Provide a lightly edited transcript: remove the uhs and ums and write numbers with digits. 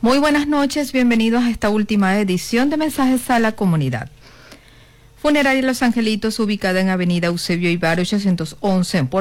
Muy buenas noches, bienvenidos a esta última edición de Mensajes a la Comunidad. Funeraria Los Angelitos, ubicada en Avenida Eusebio Ibar 811 en